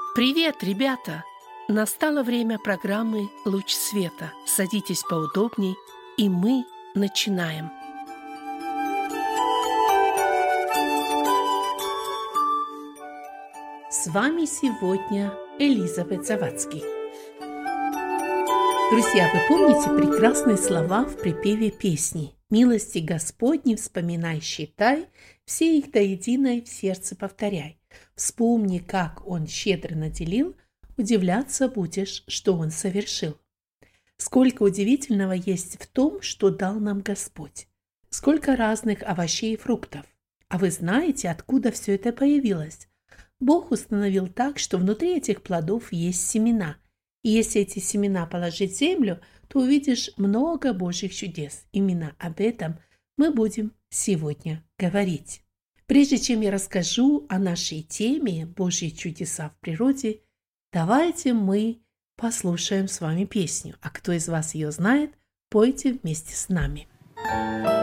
Привет, ребята! Настало время программы «Луч света». Садитесь поудобней, и мы начинаем. С вами сегодня Элизабет Завадский. Друзья, вы помните прекрасные слова в припеве песни «Милости Господни вспоминай, считай, все их до единой в сердце повторяй. Вспомни, как Он щедро наделил, удивляться будешь, что Он совершил». Сколько удивительного есть в том, что дал нам Господь. Сколько разных овощей и фруктов. А вы знаете, откуда все это появилось? Бог установил так, что внутри этих плодов есть семена. И если эти семена положить в землю, то увидишь много Божьих чудес. Именно об этом мы будем сегодня говорить. Прежде чем я расскажу о нашей теме «Божьи чудеса в природе», давайте мы послушаем с вами песню. А кто из вас ее знает, пойте вместе с нами.